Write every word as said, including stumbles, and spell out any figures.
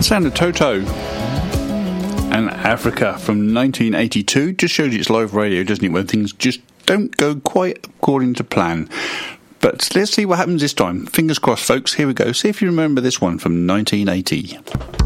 Sound of Toto and Africa from nineteen eighty-two. Just shows you it's live radio, doesn't it, when things just don't go quite according to plan. But let's see what happens this time. Fingers crossed, folks. Here we go. See if you remember this one from nineteen eighty.